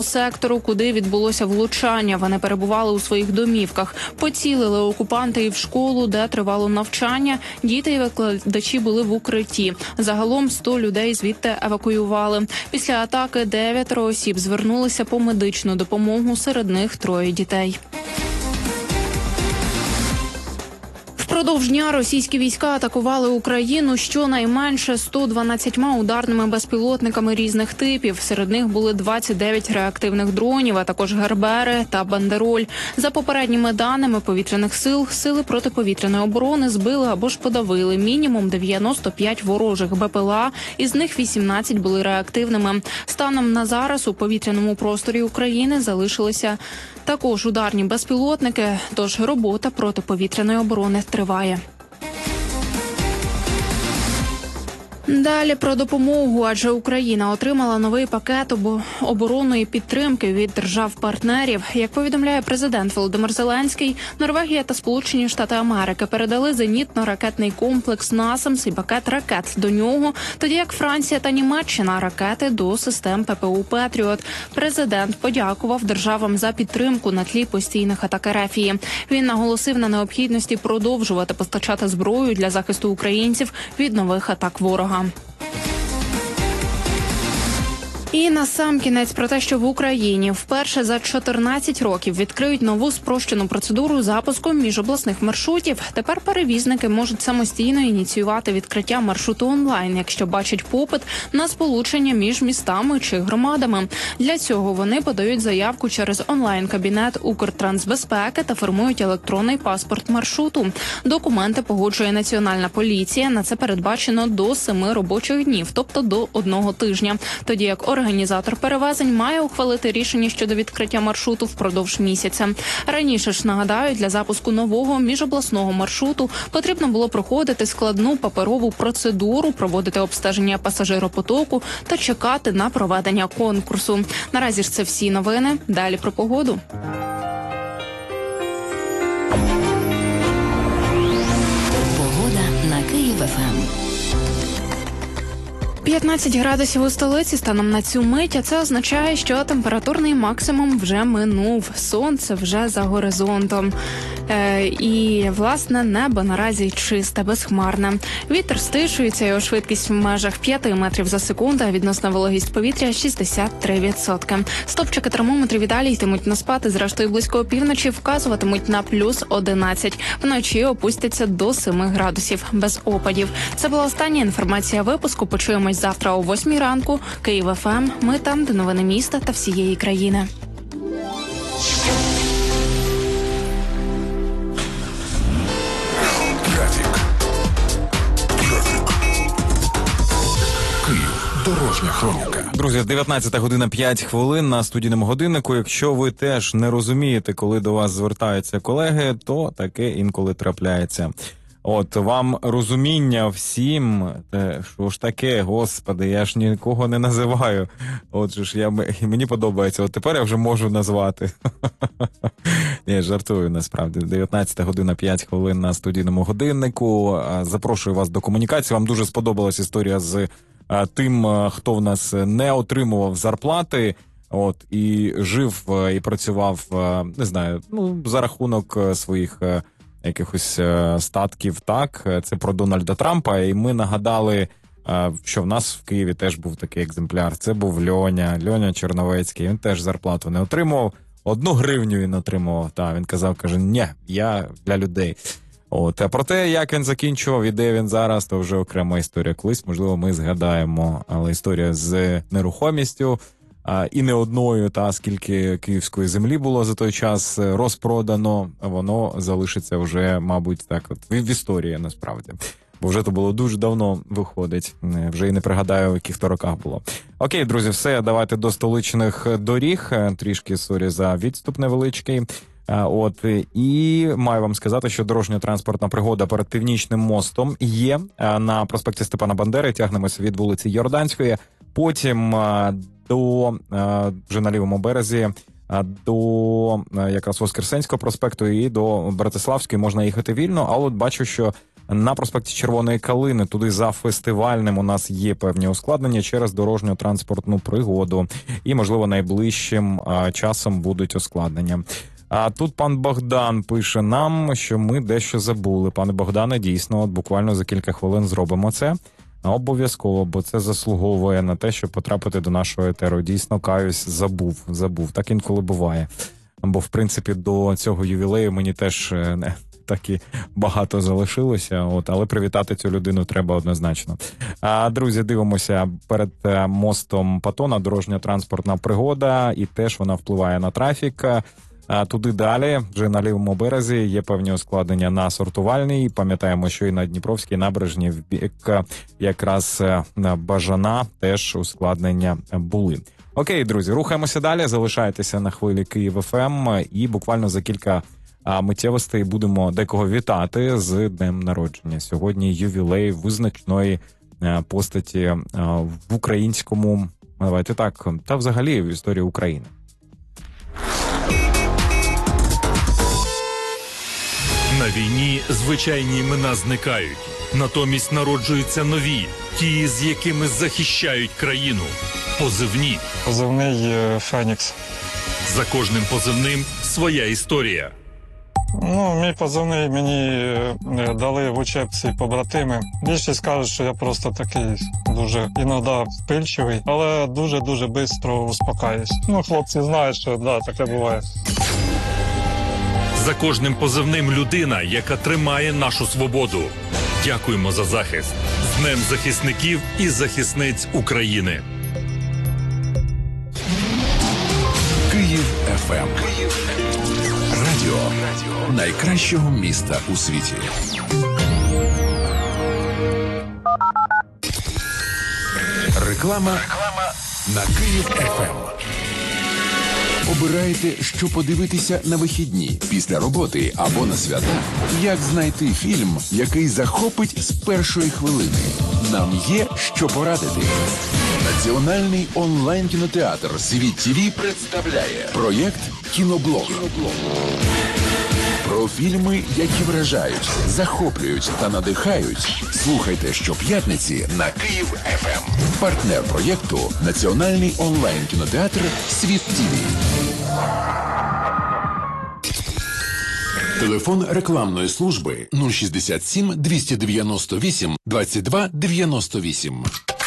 сектору, куди відбулося влучання. Вони перебували у своїх домівках. Поцілили окупанти і в школу, де тривало навчання. Діти і викладачі були в укритті. Загалом 100 людей звідти евакуювали. Після атаки 9 осіб звернулися по медичну допомогу, серед них 3 дітей. Впродовж дня російські війська атакували Україну щонайменше 112 ударними безпілотниками різних типів. Серед них були 29 реактивних дронів, а також гербери та бандероль. За попередніми даними повітряних сил, сили протиповітряної оборони збили або ж подавили мінімум 95 ворожих БПЛА, із них 18 були реактивними. Станом на зараз у повітряному просторі України залишилися також ударні безпілотники, тож робота протиповітряної оборони триває. Далі про допомогу, адже Україна отримала новий пакет оборонної підтримки від держав-партнерів. Як повідомляє президент Володимир Зеленський, Норвегія та Сполучені Штати Америки передали зенітно-ракетний комплекс «Насамс» і пакет ракет до нього, тоді як Франція та Німеччина – ракети до систем ППО «Петріот». Президент подякував державам за підтримку на тлі постійних атак РФ. Він наголосив на необхідності продовжувати постачати зброю для захисту українців від нових атак ворога. І насамкінець про те, що в Україні вперше за 14 років відкриють нову спрощену процедуру запуску міжобласних маршрутів. Тепер перевізники можуть самостійно ініціювати відкриття маршруту онлайн, якщо бачать попит на сполучення між містами чи громадами. Для цього вони подають заявку через онлайн-кабінет Укртрансбезпеки та формують електронний паспорт маршруту. Документи погоджує Національна поліція. На це передбачено до 7 робочих днів, тобто до 1 тижня. Тоді як організатор перевезень має ухвалити рішення щодо відкриття маршруту впродовж місяця. Раніше ж, нагадаю, для запуску нового міжобласного маршруту потрібно було проходити складну паперову процедуру, проводити обстеження пасажиропотоку та чекати на проведення конкурсу. Наразі ж це всі новини. Далі про погоду. 15 градусів у столиці станом на цю мить, а це означає, що температурний максимум вже минув. Сонце вже за горизонтом. І, власне, небо наразі чисте, безхмарне. Вітер стишується, його швидкість в межах 5 метрів за секунду, а відносна вологість повітря 63%. Стопчики термометрів і далі йтимуть на спад, і зрештою близько опівночі вказуватимуть на плюс 11. Вночі опустяться до 7 градусів, без опадів. Це була остання інформація випуску. Почуємось завтра о 8 ранку. Київ ФМ. Ми там, де новини міста та всієї країни. Дорожня хроніка. Друзі, 19 година 5 хвилин на студійному годиннику. Якщо ви теж не розумієте, коли до вас звертаються колеги, то таке інколи трапляється. От вам розуміння всім, що ж таке, господи, я ж нікого не називаю. Отже ж, мені подобається, от тепер я вже можу назвати. Ні, жартую, насправді. 19 година 5 хвилин на студійному годиннику. Запрошую вас до комунікації. Вам дуже сподобалась історія з тим, хто в нас не отримував зарплати, от, і жив, і працював, не знаю, за рахунок своїх якихось статків, так, це про Дональда Трампа, і ми нагадали, що в нас в Києві теж був такий екземпляр, це був Льоня Черновецький, він теж зарплату не отримував, 1 гривню він отримував, він казав, ні, я для людей. От, а про те, як він закінчував і де він зараз, то вже окрема історія. Колись, можливо, ми згадаємо, але історія з нерухомістю, і не одною, скільки київської землі було за той час розпродано, воно залишиться вже, мабуть, так от в історії, насправді. Бо вже то було дуже давно, виходить. Вже і не пригадаю, в яких то роках було. Окей, друзі, все, давайте до столичних доріг. Трішки, сорі за відступ невеличкий. От, і маю вам сказати, що дорожньо-транспортна пригода перед Північним мостом є на проспекті Степана Бандери, тягнемося від вулиці Йорданської, потім вже на лівому березі, до якраз Воскресенського проспекту і до Братиславської можна їхати вільно, а от бачу, що На проспекті Червоної Калини, туди за фестивальним у нас є певні ускладнення через дорожньо-транспортну пригоду. І, можливо, найближчим часом будуть ускладнення. А тут пан Богдан пише нам, що ми дещо забули. Пане Богдане, дійсно, от буквально за кілька хвилин зробимо це. Обов'язково, бо це заслуговує на те, щоб потрапити до нашого етеру. Дійсно, каюсь, забув. Так інколи буває. Бо, в принципі, до цього ювілею мені теж не так і багато залишилося, але привітати цю людину треба однозначно. Друзі, дивимося, перед мостом Патона дорожньо-транспортна пригода, і теж вона впливає на трафік. Туди далі, вже на лівому березі, є певні ускладнення на Сортувальній. Пам'ятаємо, що і на Дніпровській набережні в бік якраз Бажана теж ускладнення були. Окей, друзі, рухаємося далі, залишайтеся на хвилі Київ ФМ і буквально за кілька миттєвостей будемо декого вітати з днем народження. Сьогодні ювілей визначної постаті в українському, давайте так, та взагалі в історії України. На війні звичайні імена зникають. Натомість народжуються нові, ті, з якими захищають країну. Позивні. Позивний «Фенікс». За кожним позивним своя історія. Мій позивний мені дали в учебці побратими. Більшість кажуть, що я просто такий дуже іноді вспильчивий, але дуже-дуже швидко успокаюсь. Хлопці знають, що таке буває. За кожним позивним людина, яка тримає нашу свободу. Дякуємо за захист. З Днем захисників і захисниць України. Київ ФМ. Радіо найкращого міста у світі. Реклама на Київ ФМ. Обираєте, що подивитися на вихідні, після роботи або на свята? Як знайти фільм, який захопить з першої хвилини? Нам є що порадити. Національний онлайн-кінотеатр «Світ ТВ» представляє проєкт «Кіноблок». Про фільми, які вражають, захоплюють та надихають. Слухайте щоп'ятниці на Київ ФМ. Партнер проєкту – Національний онлайн-кінотеатр «Світ ТВ». Телефон рекламної служби 067 298 22 98.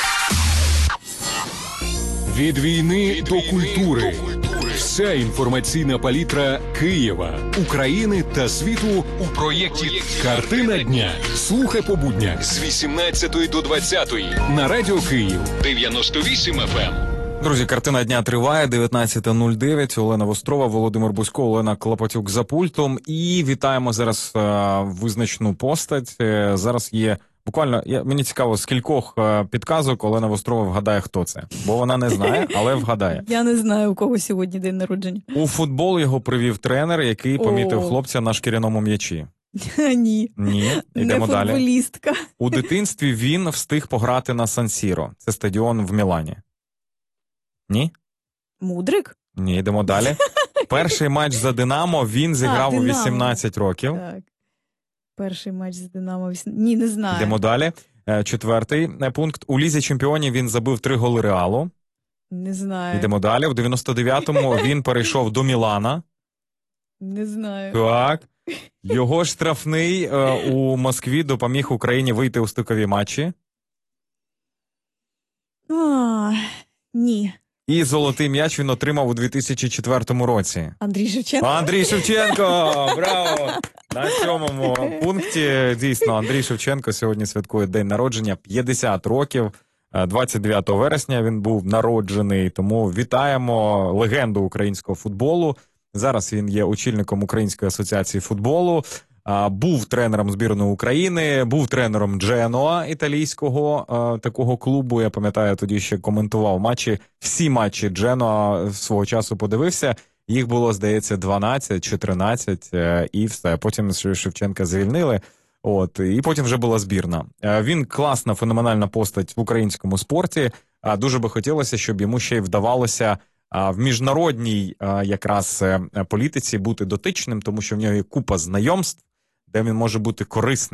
Від війни до культури. Вся інформаційна палітра Києва, України та світу у проєкті «Картина дня». Слухай по буднях з 18 до 20 на Радіо Київ 98 FM. Друзі, «Картина дня» триває, 19:09. Олена Вострова, Володимир Бузько, Олена Клопотюк за пультом. І вітаємо зараз визначну постать. Зараз є буквально, мені цікаво, з кількох підказок Олена Вострова вгадає, хто це. Бо вона не знає, але вгадає. Я не знаю, у кого сьогодні день народження. У футбол його привів тренер, який помітив хлопця на шкіряному м'ячі. Ні. Ні, йдемо далі. Не футболістка. У дитинстві він встиг пограти на Сан-Сіро. Це стадіон в Мілані. Ні? Мудрик? Ні, йдемо далі. Перший матч за «Динамо» він зіграв у 18 років. Так. Перший матч з «Динамо». Ні, не знаю. Йдемо далі. Четвертий пункт. У Лізі чемпіонів він забив 3 голи Реалу. Не знаю. Йдемо далі. У 99-му він перейшов до Мілана. Не знаю. Так. Його штрафний у Москві допоміг Україні вийти у стикові матчі. Ні. І золотий м'яч він отримав у 2004 році. Андрій Шевченко? Андрій Шевченко! Браво! На 7-му пункті, дійсно, Андрій Шевченко сьогодні святкує день народження, 50 років. 29 вересня він був народжений, тому вітаємо легенду українського футболу. Зараз він є очільником Української асоціації футболу. Був тренером збірної України, був тренером Дженоа, італійського такого клубу. Я пам'ятаю, тоді ще коментував матчі. Всі матчі Дженоа свого часу подивився. Їх було, здається, 12 чи 13, і все. Потім Шевченка звільнили, і потім вже була збірна. Він класна, феноменальна постать в українському спорті. Дуже би хотілося, щоб йому ще й вдавалося в міжнародній якраз політиці бути дотичним, тому що в нього є купа знайомств, де він може бути корисним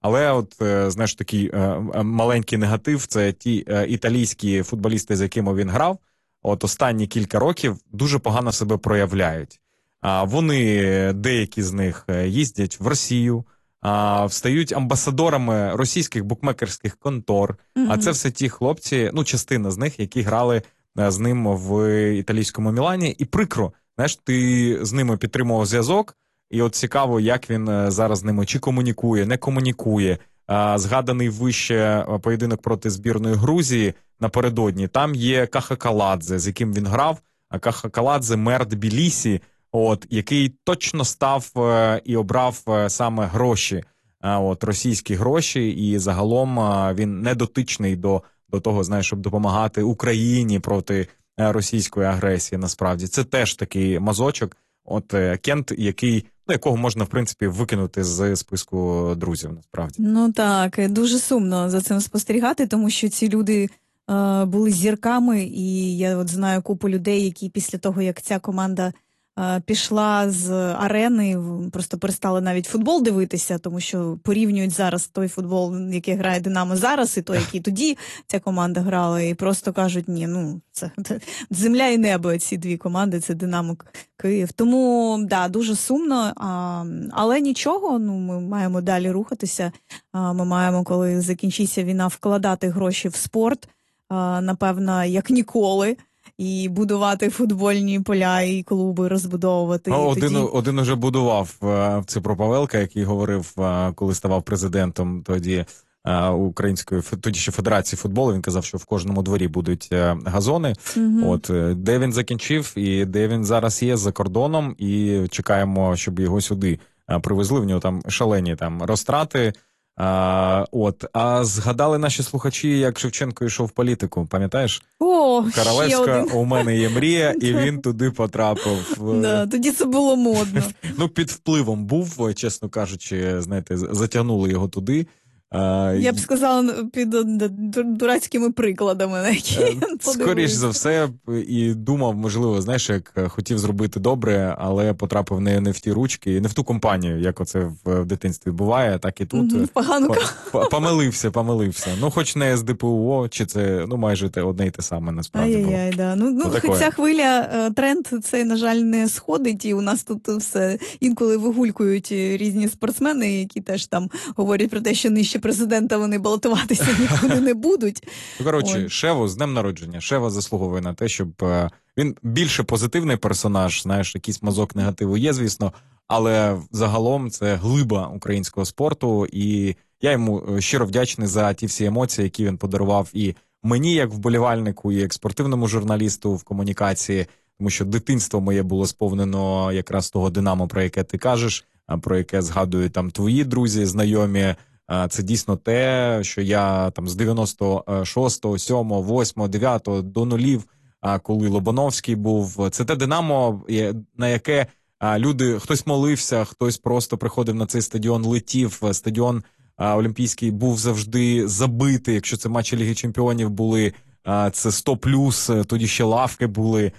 Але от, знаєш, такий маленький негатив – це ті італійські футболісти, з якими він грав, от останні кілька років дуже погано себе проявляють. Вони, деякі з них, їздять в Росію, стають амбасадорами російських букмекерських контор. А це все ті хлопці, ну, частина з них, які грали з ним в італійському Мілані. І прикро, знаєш, ти з ними підтримував зв'язок, і от цікаво, як він зараз з ними чи комунікує, не комунікує. Згаданий вище поєдинок проти збірної Грузії напередодні, там є Каха Каладзе, з яким він грав, а Каха Каладзе – мер Тбілісі, от, який точно став і обрав саме гроші, російські гроші, і загалом він не дотичний до того, знаєш, щоб допомагати Україні проти російської агресії, насправді. Це теж такий мазочок, от Кент, якого можна, в принципі, викинути з списку друзів, насправді. Ну так, дуже сумно за цим спостерігати, тому що ці люди були зірками, і я от знаю купу людей, які після того, як ця команда пішла з арени, просто перестали навіть футбол дивитися, тому що порівнюють зараз той футбол, який грає Динамо зараз, і той, який тоді ця команда грала, і просто кажуть, ні, ну, це земля і небо, ці дві команди, це Динамо, Київ. Тому, да, дуже сумно, але нічого, ну, ми маємо далі рухатися, ми маємо, коли закінчиться війна, вкладати гроші в спорт, напевно, як ніколи, і будувати футбольні поля і клуби, розбудовувати. Один уже будував, це про Павелка, який говорив, коли ставав президентом тоді Української, тоді ще Федерації футболу, він казав, що в кожному дворі будуть газони. От, де він закінчив і де він зараз є за кордоном, і чекаємо, щоб його сюди привезли, в нього там шалені розтрати. А згадали наші слухачі, як Шевченко йшов в політику, пам'ятаєш? О, Королевська, у мене є мрія, і він туди потрапив. Да, тоді це було модно. Ну, під впливом був, чесно кажучи, знаєте, затягнули його туди. Я б сказала, під дурацькими прикладами, на які він подивився. Скоріш за все, і думав, можливо, знаєш, як хотів зробити добре, але потрапив не в ті ручки, не в ту компанію, як оце в дитинстві буває, так і тут. Помилився. Ну, хоч не з ДПУО, чи це, ну, майже одне й те саме, насправді було. Да. Ну, хоч ця хвиля, тренд цей, на жаль, не сходить, і у нас тут все інколи вигулькують різні спортсмени, які теж там говорять про те, що нижче президента вони балотуватися ніколи не будуть. Коротше, Шеву з днем народження. Шева заслуговує на те, щоб він більше позитивний персонаж, знаєш, якийсь мазок негативу є, звісно, але загалом це глиба українського спорту, і я йому щиро вдячний за ті всі емоції, які він подарував і мені, як вболівальнику, і як спортивному журналісту в комунікації, тому що дитинство моє було сповнено якраз того Динамо, про яке ти кажеш, про яке згадують там твої друзі, знайомі. Це дійсно те, що я там з 96-го, 7-го, 8-го, 9-го до нулів, коли Лобановський був, це те Динамо, на яке люди, хтось молився, хтось просто приходив на цей стадіон, летів. Стадіон Олімпійський був завжди забитий, якщо це матчі Ліги Чемпіонів були, це 100+, тоді ще лавки були.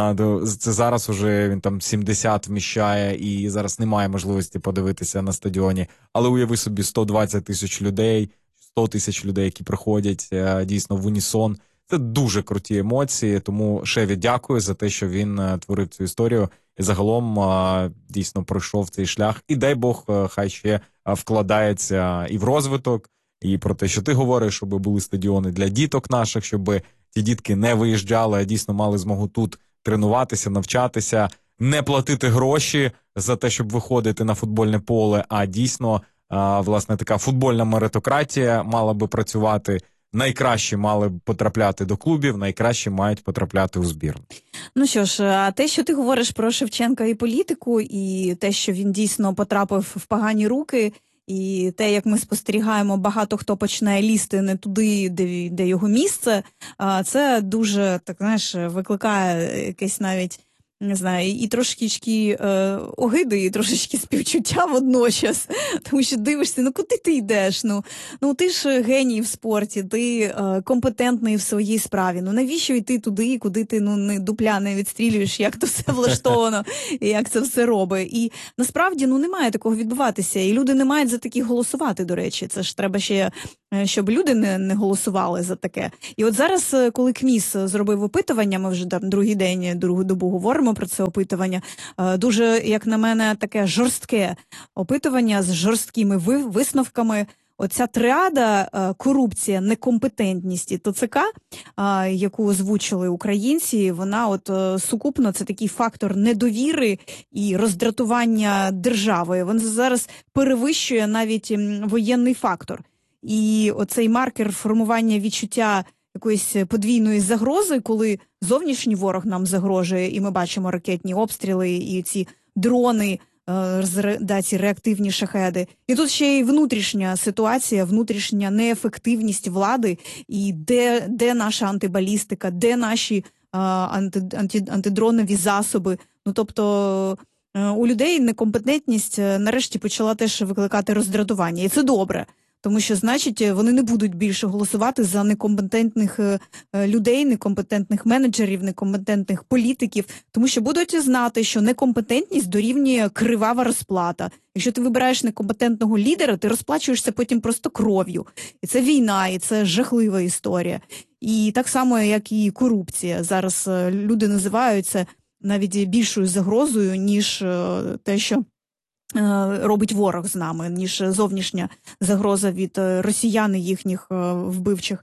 Це зараз уже він там 70 вміщає, і зараз немає можливості подивитися на стадіоні. Але уяви собі 120 тисяч людей, 100 тисяч людей, які приходять дійсно в унісон. Це дуже круті емоції, тому Шеві дякую за те, що він творив цю історію і загалом дійсно пройшов цей шлях. І дай Бог, хай ще вкладається і в розвиток, і про те, що ти говориш, щоб були стадіони для діток наших, щоб ті дітки не виїжджали, а дійсно мали змогу тут тренуватися, навчатися, не платити гроші за те, щоб виходити на футбольне поле, а дійсно, власне, така футбольна меритократія мала би працювати. Найкращі мали б потрапляти до клубів, найкращі мають потрапляти у збірну. Ну що ж, а те, що ти говориш про Шевченка і політику, і те, що він дійсно потрапив в погані руки, і те, як ми спостерігаємо, багато хто починає лізти не туди, де його місце, це дуже, так знаєш, викликає якесь навіть не знаю, і трошечки огиди, і трошечки співчуття водночас. Тому що дивишся, ну куди ти йдеш? Ну ти ж геній в спорті, ти компетентний в своїй справі. Ну навіщо йти туди, куди ти не дупля не відстрілюєш, як то все влаштовано, і як це все робить. І насправді не має такого відбуватися. І люди не мають за таких голосувати, до речі. Це ж треба ще, щоб люди не голосували за таке. І от зараз, коли КМІС зробив опитування, ми вже там другий день, другу добу говоримо про це опитування, дуже, як на мене, таке жорстке опитування з жорсткими висновками. Оця тріада корупція, некомпетентність і ТЦК, яку озвучили українці, вона от сукупно це такий фактор недовіри і роздратування держави. Він зараз перевищує навіть воєнний фактор. І оцей маркер формування відчуття якоїсь подвійної загрози, коли зовнішній ворог нам загрожує, і ми бачимо ракетні обстріли, і ці дрони, ці реактивні шахеди. І тут ще й внутрішня ситуація, внутрішня неефективність влади, і де наша антибалістика, де наші антидронові засоби. Ну, тобто у людей некомпетентність нарешті почала теж викликати роздратування. І це добре. Тому що, значить, вони не будуть більше голосувати за некомпетентних людей, некомпетентних менеджерів, некомпетентних політиків, тому що будуть знати, що некомпетентність дорівнює кривава розплата. Якщо ти вибираєш некомпетентного лідера, ти розплачуєшся потім просто кров'ю. І це війна, і це жахлива історія. І так само, як і корупція. Зараз люди називають це навіть більшою загрозою, ніж те, що робить ворог з нами, ніж зовнішня загроза від росіян і їхніх вбивчих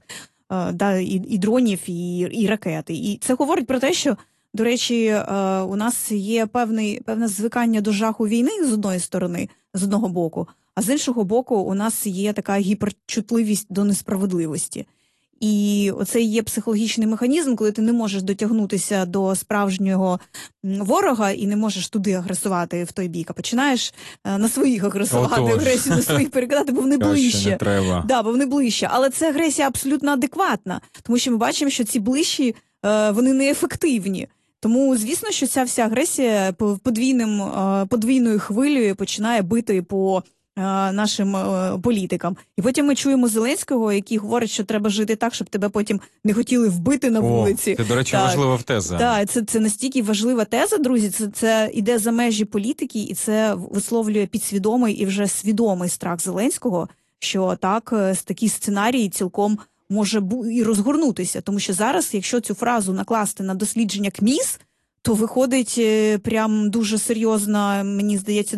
і дронів, і ракет. І це говорить про те, що, до речі, у нас є певне звикання до жаху війни з одної сторони, з одного боку, а з іншого боку у нас є така гіперчутливість до несправедливості. І оце є психологічний механізм, коли ти не можеш дотягнутися до справжнього ворога і не можеш туди агресувати в той бік, а починаєш на своїх агресувати, агресію на своїх перекидати, бо вони ближче. Не треба. Да, бо вони ближче. Але це агресія абсолютно адекватна, тому що ми бачимо, що ці ближчі, вони неефективні. Тому, звісно, що ця вся агресія подвійною хвилею починає бити по нашим політикам. І потім ми чуємо Зеленського, який говорить, що треба жити так, щоб тебе потім не хотіли вбити на вулиці. Це, до речі, важлива теза. Так, це настільки важлива теза, друзі. Це іде за межі політики, і це висловлює підсвідомий і вже свідомий страх Зеленського, що так, такий сценарій цілком може і розгорнутися. Тому що зараз, якщо цю фразу накласти на дослідження КМІС, то виходить прям дуже серйозна, мені здається,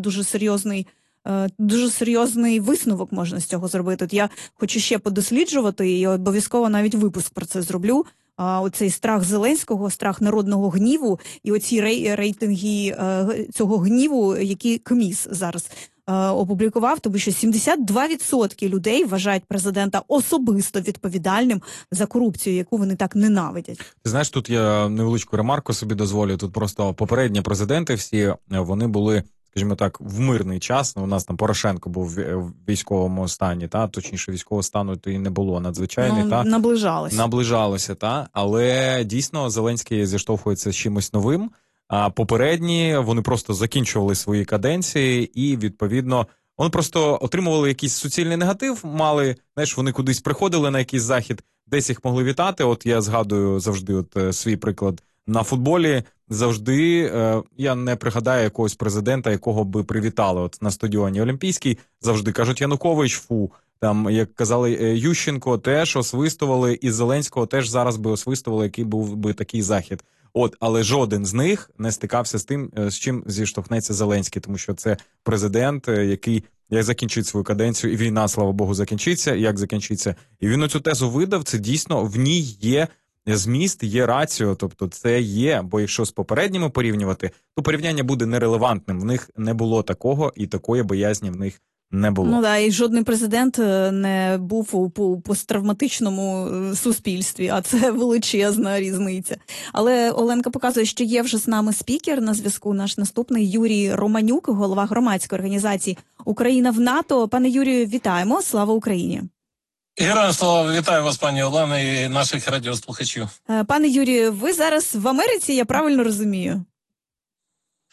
дуже серйозний висновок можна з цього зробити. От я хочу ще подосліджувати і обов'язково навіть випуск про це зроблю. Оцей страх Зеленського, страх народного гніву і оці рейтинги цього гніву, які КМІС зараз опублікував, тому що 72% людей вважають президента особисто відповідальним за корупцію, яку вони так ненавидять. Ти знаєш, тут я невеличку ремарку собі дозволю. Тут просто попередні президенти всі, вони були, скажімо так, в мирний час. У нас там Порошенко був в військовому стані, точніше військового стану то і не було надзвичайний. Наближалося, але дійсно Зеленський зіштовхується з чимось новим. А попередні, вони просто закінчували свої каденції і, відповідно, вони просто отримували якийсь суцільний негатив, вони кудись приходили на якийсь захід, десь їх могли вітати. От я згадую завжди свій приклад на футболі. Завжди я не пригадаю якогось президента, якого би привітали на стадіоні Олімпійський. Завжди кажуть Янукович, фу. Там, як казали, Ющенко теж освистували, і Зеленського теж зараз би освистували, який був би такий захід. Але жоден з них не стикався з тим, з чим зіштовхнеться Зеленський, тому що це президент, який як закінчить свою каденцію, і війна, слава Богу, закінчиться, як закінчиться. І він оцю тезу видав, це дійсно, в ній є зміст, є раціо, тобто це є, бо якщо з попередніми порівнювати, то порівняння буде нерелевантним, в них не було такого і такої боязні в них не було. Ну да, і жодний президент не був у посттравматичному суспільстві, а це величезна різниця. Але Оленка показує, що є вже з нами спікер на зв'язку, наш наступний Юрій Романюк, голова громадської організації «Україна в НАТО». Пане Юрію, вітаємо, слава Україні! Героям слава, вітаю вас, пані Олено, і наших радіослухачів. Пане Юрію, ви зараз в Америці, я правильно розумію?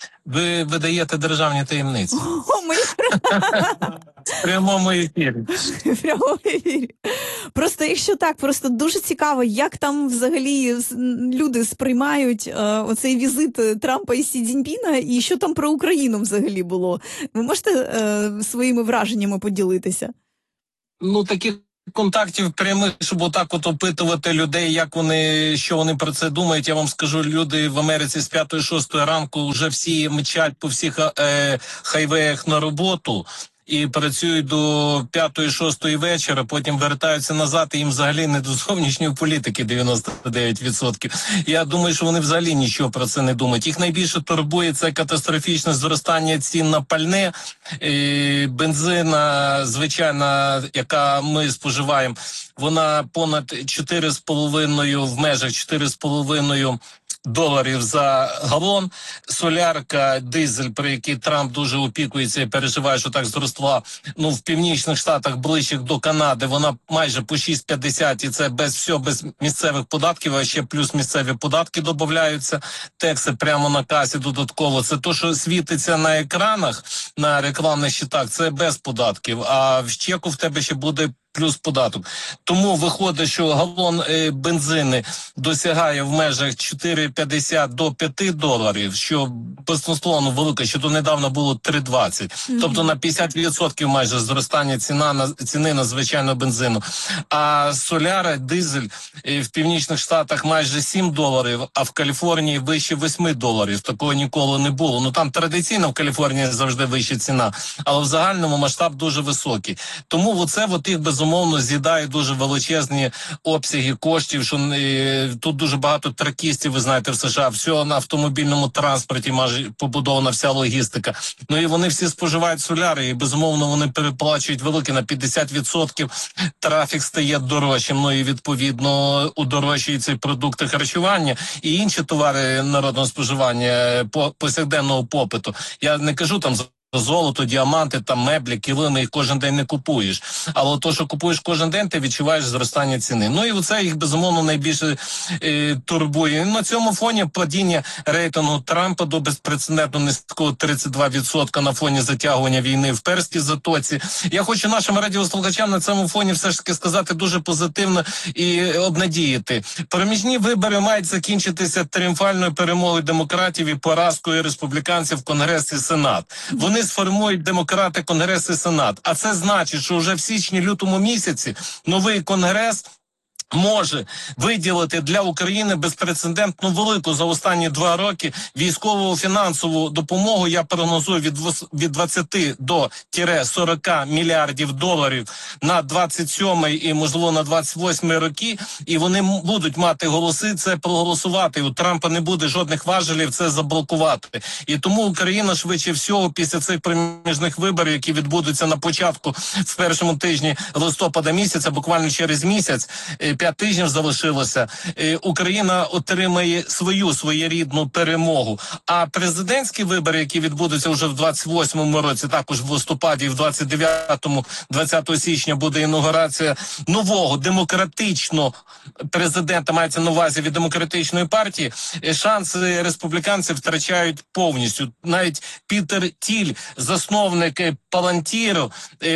Ви видаєте державні таємниці. О, ми В прямому ефірі. в прямому ефірі. Просто якщо так, просто дуже цікаво, як там взагалі люди сприймають оцей візит Трампа і Сі Цзіньпіна, і що там про Україну взагалі було. Ви можете своїми враженнями поділитися? Ну, таких контактів прямих, щоб отак от опитувати людей, як вони, що вони про це думають. Я вам скажу, люди в Америці з 5-6 ранку вже всі мчать по всіх хайвеях на роботу і працюють до 5-6 вечора, потім вертаються назад, і їм взагалі не до зовнішньої політики 99%. Я думаю, що вони взагалі нічого про це не думають. Їх найбільше турбує це катастрофічне зростання цін на пальне, бензина, звичайна, яка ми споживаємо, вона понад 4,5, в межах 4,5 доларів за галон. Солярка, дизель, про який Трамп дуже опікується і переживає, що так зросла, ну, в північних штатах, ближчих до Канади, вона майже по 6,50, і це без місцевих податків, а ще плюс місцеві податки додаються, текси прямо на касі додатково. Це то, що світиться на екранах, на рекламних щитах, це без податків, а в чеку в тебе ще буде плюс податок. Тому виходить, що галон бензини досягає в межах 4,50 до 5 доларів, що безусловно велике, що донедавна було 3,20. Тобто на 50% майже зростання ціни на звичайну бензину. А соляра, дизель в Північних Штатах майже 7 доларів, а в Каліфорнії вище 8 доларів. Такого ніколи не було. Ну там традиційно в Каліфорнії завжди вища ціна, але в загальному масштаб дуже високий. Тому оце їх безумовно з'їдає дуже величезні обсяги коштів, що тут дуже багато тракістів, ви знаєте, в США, все на автомобільному транспорті майже побудована вся логістика. Ну і вони всі споживають соляри, і безумовно вони переплачують велике на 50%, трафік стає дорожчим, ну і відповідно удорожчуються і продукти харчування і інші товари народного споживання повсякденного попиту. Я не кажу там золото, діаманти, там меблі, килими, їх кожен день не купуєш. Але то, що купуєш кожен день, ти відчуваєш зростання ціни. Ну і оце їх, безумовно, найбільше турбує. І на цьому фоні падіння рейтингу Трампа до безпрецедентно низького 32% на фоні затягування війни в Перській затоці. Я хочу нашим радіослухачам на цьому фоні все ж таки сказати дуже позитивно і обнадіяти. Проміжні вибори мають закінчитися тріумфальною перемогою демократів і поразкою республіканців в Конгрес і Сенат. Вони сформують демократи Конгрес і Сенат. А це значить, що вже в січні-лютому місяці новий Конгрес може виділити для України безпрецедентно велику за останні 2 роки військову фінансову допомогу. Я прогнозую від 20 до 40 мільярдів доларів на 27 і, можливо, на 28 роки. І вони будуть мати голоси це проголосувати. У Трампа не буде жодних важелів це заблокувати. І тому Україна швидше всього після цих проміжних виборів, які відбудуться на початку в першому тижні листопада місяця, буквально через місяць, 5 тижнів залишилося, Україна отримає свою своєрідну перемогу. А президентські вибори, які відбудуться вже в 28-му році, також в листопаді, і в 29-му, 20 січня буде інаугурація нового демократичного президента, мається на увазі від демократичної партії, шанси республіканців втрачають повністю. Навіть Пітер Тіль, засновник Палантіру,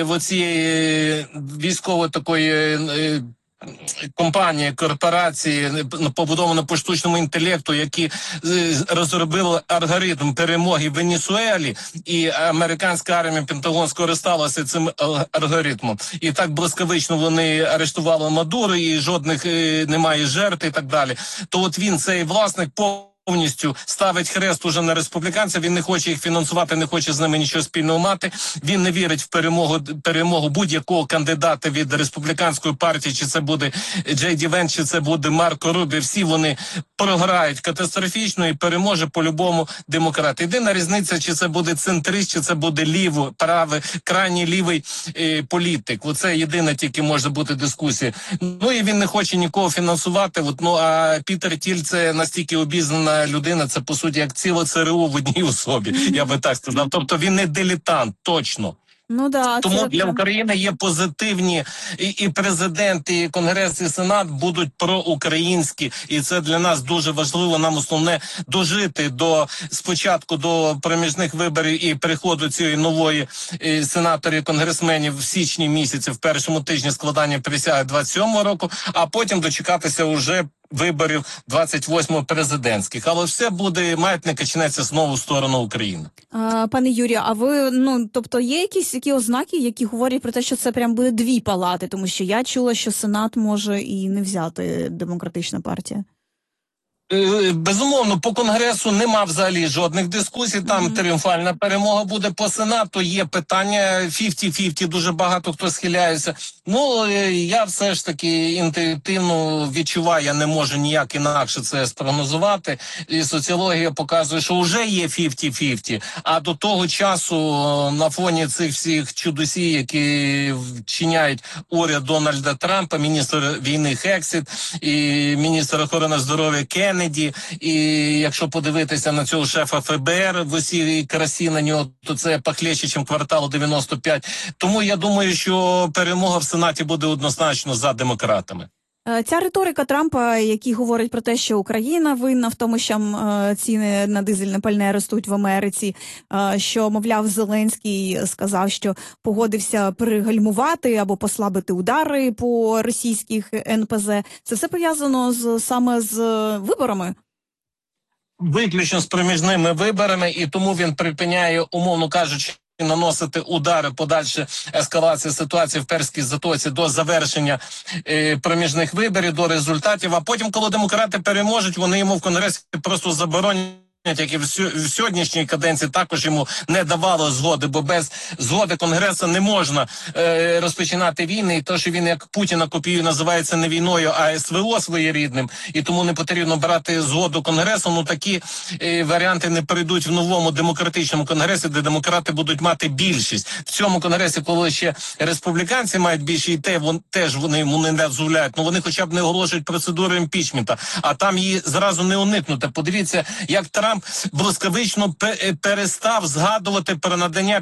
оцієї військової такої компанії, корпорації, побудовано по штучному інтелекту, які розробили алгоритм перемоги в Венесуелі, і американська армія, Пентагон скористалася цим алгоритмом. І так блискавично вони арештували Мадуро, і жодних немає жертв і так далі. То от він, цей власник, повністю ставить хрест уже на республіканців, він не хоче їх фінансувати, не хоче з ними нічого спільного мати, він не вірить в перемогу будь-якого кандидата від республіканської партії, чи це буде Джей Ді Венс, чи це буде Марко Рубі, всі вони програють катастрофічно і переможе по-любому демократ. Єдина різниця, чи це буде центрист, чи це буде правий, крайній лівий політик. Оце єдина тільки може бути дискусія. Ну і він не хоче нікого фінансувати, а Пітер Тіль це настільки обізнана людина, це по суті як ціле ЦРУ в одній особі, я би так сказав. Тобто він не дилетант, точно. Ну да, Тому це для України є позитивні і президент, і Конгрес, і Сенат будуть проукраїнські, і це для нас дуже важливо. Нам основне дожити спочатку до проміжних виборів і приходу цієї нової сенаторів, конгресменів в січні місяці, в першому тижні складання присяги 27-го року, а потім дочекатися уже виборів 28-го президентських. Але все буде, маятник качнеться знову в сторону України. Пане Юрію, а ви, тобто є якісь які ознаки, які говорять про те, що це прям буде дві палати? Тому що я чула, що Сенат може і не взяти Демократична партія. Безумовно, по Конгресу нема взагалі жодних дискусій, там тріумфальна перемога буде. По Сенату є питання 50-50, дуже багато хто схиляється. Я все ж таки інтуїтивно відчуваю, я не можу ніяк інакше це спрогнозувати. І соціологія показує, що вже є 50-50, а до того часу на фоні цих всіх чудосій, які вчиняють уряд Дональда Трампа, міністр війни Хексіт і міністр охорони здоров'я Кеннеді, і якщо подивитися на цього шефа ФБР в усій красі на нього, то це пахлеще, чим кварталу 95. Тому я думаю, що перемога в Сенаті буде однозначно за демократами. Ця риторика Трампа, який говорить про те, що Україна винна в тому, що ціни на дизельне пальне ростуть в Америці, що, мовляв, Зеленський сказав, що погодився пригальмувати або послабити удари по російських НПЗ. Це все пов'язано саме з виборами? Виключно з проміжними виборами, і тому він припиняє, умовно кажучи, наносити удари, подальше ескалації ситуації в Перській затоці до завершення проміжних виборів, до результатів. А потім, коли демократи переможуть, вони йому в Конгресі просто заборонять, як і в сьогоднішній каденції також йому не давало згоди, бо без згоди Конгресу не можна розпочинати війни. І то, що він як Путіна копіює, називається не війною, а СВО своєрідним. І тому не потрібно брати згоду Конгресу. Такі варіанти не прийдуть в новому демократичному Конгресі, де демократи будуть мати більшість. В цьому Конгресі, коли ще республіканці мають більшість, і теж вони йому не дозволяють. Вони хоча б не оголошують процедуру імпічмента, а там її зразу не уникнути. Подивіться, як Трамп блискавично перестав згадувати про надання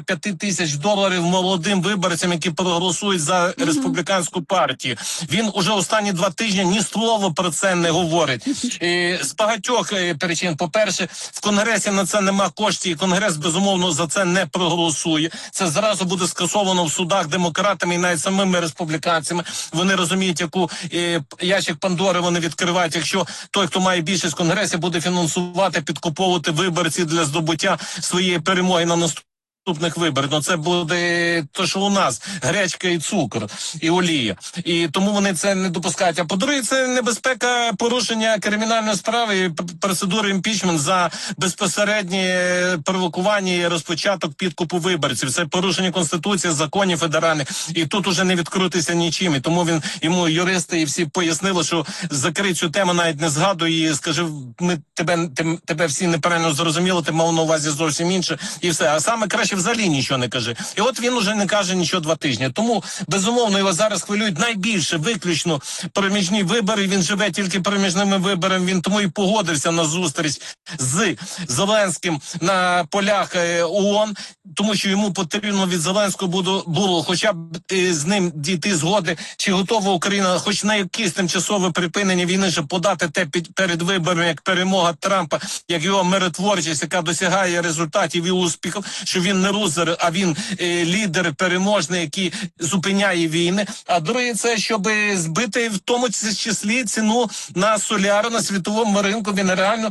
$5000 молодим виборцям, які проголосують за республіканську партію. Він уже останні 2 тижні ні слова про це не говорить. З багатьох причин. По-перше, в Конгресі на це нема коштів, і Конгрес, безумовно, за це не проголосує. Це зразу буде скасовано в судах демократами і навіть самими республіканцями. Вони розуміють, яку ящик Пандори вони відкривають, якщо той, хто має більшість в Конгресі, буде фінансувати, підкуповувати виборці для здобуття своєї перемоги на наступних виборах. Це буде то, що у нас гречка і цукор, і олія. І тому вони це не допускають. А по-друге, це небезпека порушення кримінальної справи і процедури імпічмент за безпосереднє провокування і розпочаток підкупу виборців. Це порушення Конституції, законів федеральних. І тут уже не відкрутися нічим. І тому йому юристи і всі пояснили, що закрий цю тему, навіть не згадуй і скажи, ми тебе всі неправильно зрозуміли, ти мав на увазі зовсім інше. І все. А саме краще взагалі нічого не каже. І от він уже не каже нічого 2 тижні. Тому, безумовно, його зараз хвилюють найбільше виключно проміжні вибори. Він живе тільки проміжними виборами. Він тому і погодився на зустріч з Зеленським на полях ООН, тому що йому потрібно від Зеленського було хоча б з ним дійти згоди, чи готова Україна хоч на якесь тимчасове припинення війни, щоб подати те перед виборами, як перемога Трампа, як його миротворчість, яка досягає результатів і успіхів, що він не лузер, а він лідер переможний, який зупиняє війни. А друге, це щоб збити в тому числі ціну на соляру на світовому ринку. Він реально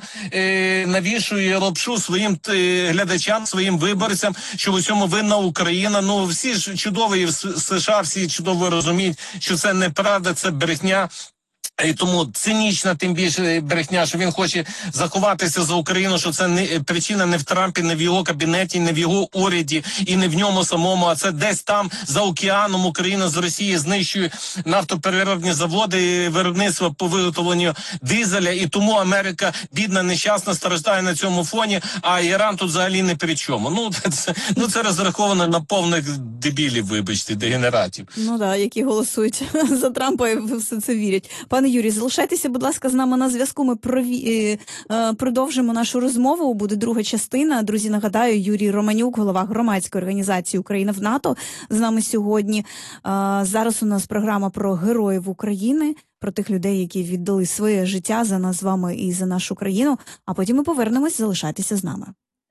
навішує лапшу своїм глядачам, своїм виборцям, що в усьому винна Україна. Всі ж чудові в США, всі чудово розуміють, що це неправда, це брехня. І тому цинічна, тим більше брехня, що він хоче заховатися за Україну, що це причина не в Трампі, не в його кабінеті, не в його уряді і не в ньому самому, а це десь там за океаном Україна з Росії знищує нафтопереробні заводи, виробництво по виготовленню дизеля, і тому Америка, бідна, нещасна, страждає на цьому фоні, а Іран тут взагалі не при чому. Це розраховано на повних дебілів, вибачте, дегенератів. Які голосують за Трампа і все це вірять. Пане Пане Юрій, залишайтеся, будь ласка, з нами на зв'язку. Ми продовжимо нашу розмову. Буде друга частина. Друзі, нагадаю, Юрій Романюк, голова громадської організації «Україна в НАТО», з нами сьогодні. Зараз у нас програма про героїв України, про тих людей, які віддали своє життя за нас з вами і за нашу країну. А потім ми повернемось. Залишайтеся з нами.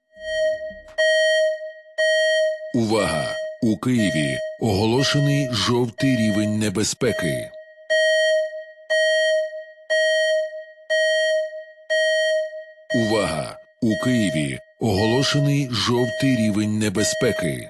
Увага! У Києві оголошений жовтий рівень небезпеки. Увага! У Києві оголошений жовтий рівень небезпеки.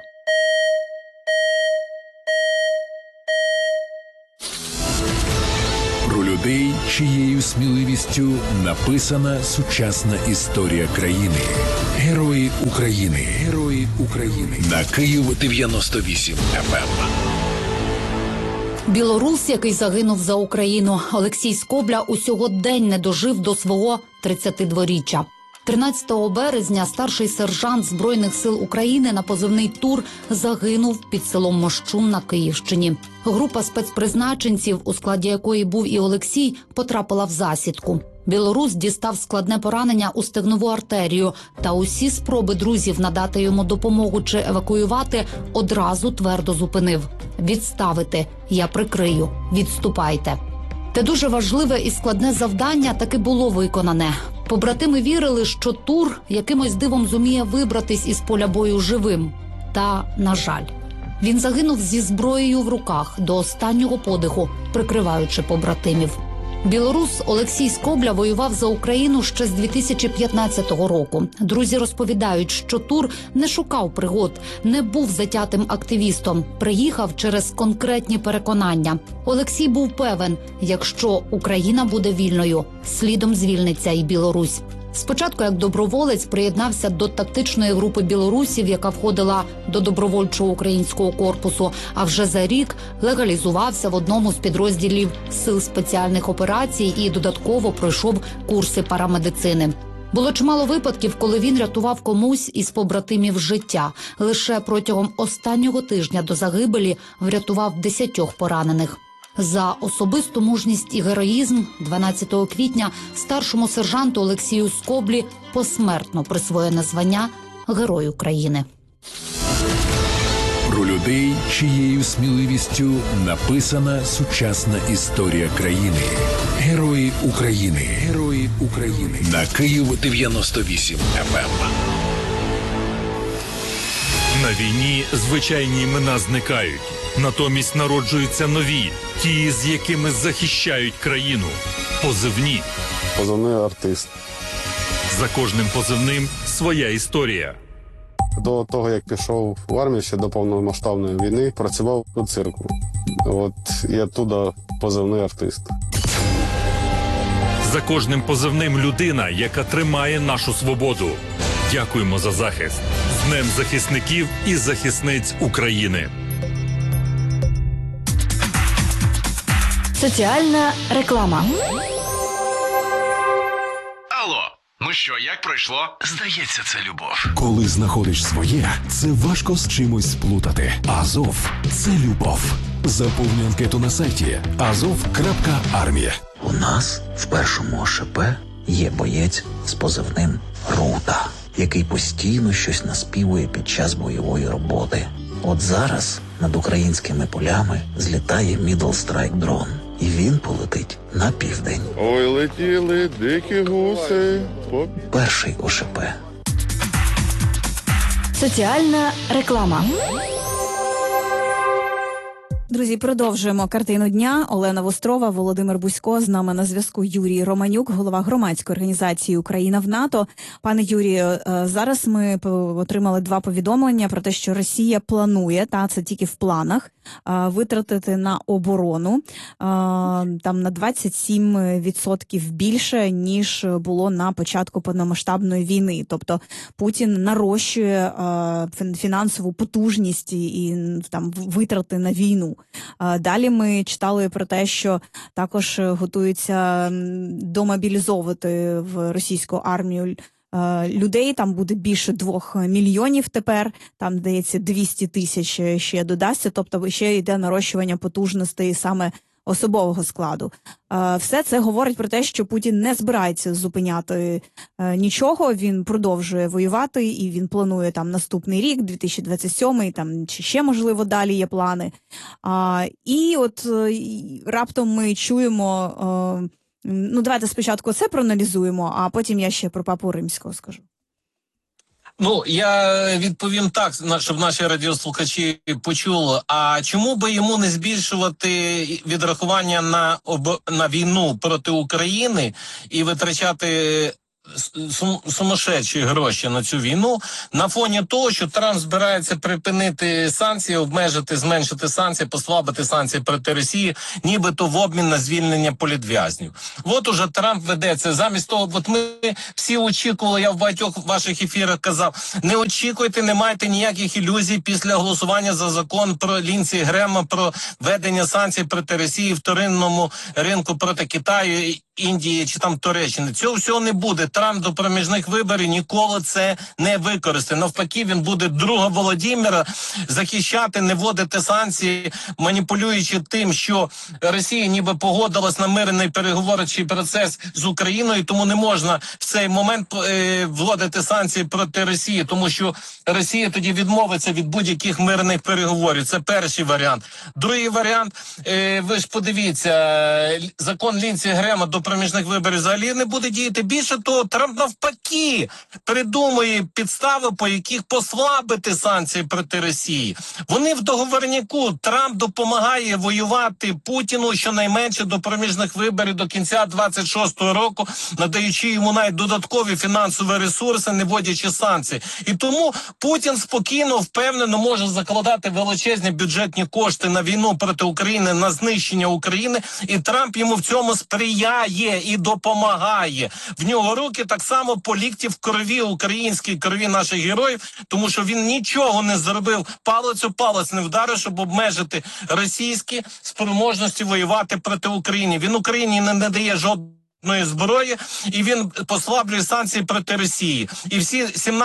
Про людей, чиєю сміливістю написана сучасна історія країни. Герої України. Герої України. На Київ 98 FM. Білорус, який загинув за Україну. Олексій Скобля усього день не дожив до свого 32-річчя. 13 березня старший сержант Збройних сил України на позивний «Тур» загинув під селом Мощун на Київщині. Група спецпризначенців, у складі якої був і Олексій, потрапила в засідку. Білорус дістав складне поранення у стегнову артерію, та усі спроби друзів надати йому допомогу чи евакуювати одразу твердо зупинив. «Відставити, я прикрию, відступайте». Те дуже важливе і складне завдання таки було виконане. Побратими вірили, що Тур якимось дивом зуміє вибратись із поля бою живим. Та, на жаль, він загинув зі зброєю в руках до останнього подиху, прикриваючи побратимів. Білорус Олексій Скобля воював за Україну ще з 2015 року. Друзі розповідають, що Тур не шукав пригод, не був затятим активістом, приїхав через конкретні переконання. Олексій був певен, якщо Україна буде вільною, слідом звільниться і Білорусь. Спочатку як доброволець приєднався до тактичної групи білорусів, яка входила до добровольчого українського корпусу, а вже за рік легалізувався в одному з підрозділів Сил спеціальних операцій і додатково пройшов курси парамедицини. Було чимало випадків, коли він рятував комусь із побратимів життя. Лише протягом останнього тижня до загибелі врятував 10 поранених. За особисту мужність і героїзм 12 квітня старшому сержанту Олексію Скоблі посмертно присвоєне звання Герой України. Про людей, чиєю сміливістю написана сучасна історія країни. Герої України. Герої України. На Київ 98 FM. На війні звичайні імена зникають. Натомість народжуються нові, ті, з якими захищають країну. Позивні. Позивний артист. За кожним позивним своя історія. До того, як пішов в армію, ще до повномасштабної війни, працював у цирку. От і оттуда позивний артист. За кожним позивним людина, яка тримає нашу свободу. Дякуємо за захист. З Днем захисників і захисниць України. Соціальна реклама. Алло, ну що, як пройшло? Здається, це любов. Коли знаходиш своє, це важко з чимось сплутати. Азов – це любов. Заповнюй анкету на сайті azov.armia. У нас в першому ОШП є боєць з позивним «Рута», який постійно щось наспівує під час бойової роботи. От зараз над українськими полями злітає Middle Strike дрон. І він полетить на південь. Ой, летіли дикі гуси. Перший ОШП. Соціальна реклама. Друзі, продовжуємо картину дня. Олена Вострова, Володимир Бусько, з нами на зв'язку Юрій Романюк, голова громадської організації «Україна в НАТО». Пане Юрію, зараз ми отримали 2 повідомлення про те, що Росія планує, та це тільки в планах, витратити на оборону там на 27% більше, ніж було на початку повномасштабної війни. Тобто Путін нарощує фінансову потужність і там витрати на війну. Далі ми читали про те, що також готуються домобілізовувати в російську армію людей, там буде більше 2 мільйонів тепер, там, здається, 200 тисяч ще додасться, тобто ще йде нарощування потужностей саме особового складу. Все це говорить про те, що Путін не збирається зупиняти нічого, він продовжує воювати і він планує там наступний рік, 2027, там чи ще, можливо, далі є плани. І от раптом ми чуємо, ну давайте спочатку це проаналізуємо, а потім я ще про Папу Римського скажу. Ну, я відповім так, щоб наші радіослухачі почули. А чому би йому не збільшувати відрахування на війну проти України і витрачати сумасшедші гроші на цю війну на фоні того, що Трамп збирається припинити санкції, обмежити, зменшити санкції, послабити санкції проти Росії, нібито в обмін на звільнення політв'язнів. От уже Трамп веде це. Замість того, от ми всі очікували, я в багатьох ваших ефірах казав, не очікуйте, не майте ніяких ілюзій після голосування за закон про Лінсі Грема, про введення санкцій проти Росії в вторинному ринку проти Китаю, Індії чи там Туреччини. Цього всього не буде. Трамп до проміжних виборів ніколи це не використає. Навпаки, він буде друга Володимира захищати, не вводити санкції, маніпулюючи тим, що Росія ніби погодилась на мирний переговорчий процес з Україною, тому не можна в цей момент вводити санкції проти Росії, тому що Росія тоді відмовиться від будь-яких мирних переговорів. Це перший варіант. Другий варіант, ви ж подивіться, закон Лінсі Грема до проміжних виборів взагалі не буде діяти. Більше того, Трамп навпаки придумує підстави, по яких послабити санкції проти Росії. Вони в договорняку. Трамп допомагає воювати Путіну щонайменше до проміжних виборів до кінця 26-го року, надаючи йому навіть додаткові фінансові ресурси, не вводячи санкції. І тому Путін спокійно, впевнено може закладати величезні бюджетні кошти на війну проти України, на знищення України, і Трамп йому в цьому сприяє і допомагає. В нього руки так само по лікті в крові, українській крові наших героїв, тому що він нічого не зробив, палець у палець не вдарив, щоб обмежити російські спроможності воювати проти України. Він Україні не надає жодної зброї, і він послаблює санкції проти Росії. І всі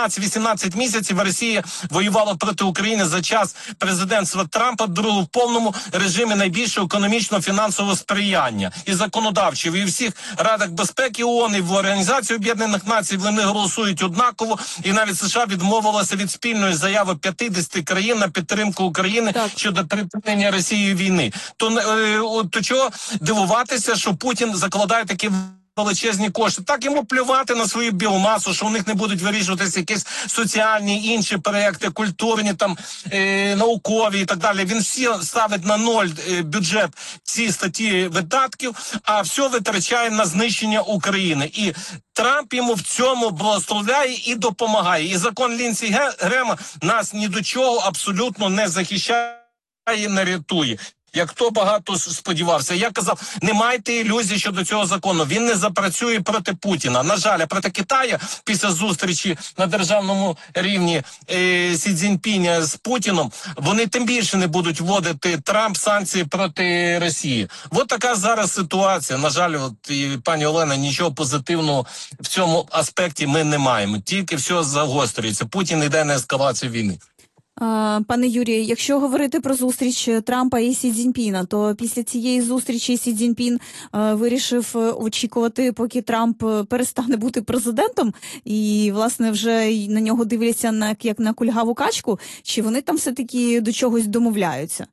17-18 місяців Росія воювала проти України за час президентства Трампа, другого в повному режимі найбільшого економічно-фінансового сприяння. І законодавчого, і в всіх Радах безпеки ООН, і в Організації Об'єднаних Націй вони голосують однаково, і навіть США відмовилася від спільної заяви 50 країн на підтримку України щодо припинення Росією війни. То чого дивуватися, що Путін закладає такі величезні кошти. Так йому плювати на свою біомасу, що у них не будуть вирішуватися якісь соціальні, інші проекти, культурні, там, наукові і так далі. Він всі ставить на ноль бюджет ці статті видатків, а все витрачає на знищення України. І Трамп йому в цьому благословляє і допомагає. І закон Лінсі Грема нас ні до чого абсолютно не захищає, не рятує. Як хто багато сподівався. Я казав, не майте ілюзій щодо цього закону. Він не запрацює проти Путіна. На жаль, проти Китаю після зустрічі на державному рівні Сі Цзіньпіня з Путіном, вони тим більше не будуть вводити Трамп санкції проти Росії. От така зараз ситуація. На жаль, от, і пані Олена, нічого позитивного в цьому аспекті ми не маємо. Тільки все загострюється. Путін йде на ескалацію війни. Пане Юрію, якщо говорити про зустріч Трампа і Сі Цзіньпіна, то після цієї зустрічі Сі Цзіньпін вирішив очікувати, поки Трамп перестане бути президентом, і, власне, вже на нього дивляться як на кульгаву качку, чи вони там все-таки до чогось домовляються?